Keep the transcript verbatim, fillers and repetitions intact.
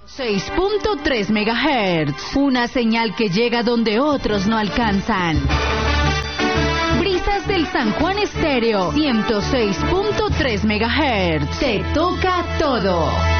seis punto tres megahertz, una señal que llega donde otros no alcanzan. Brisas del San Juan Estéreo, ciento seis punto tres megahertz. Te toca todo.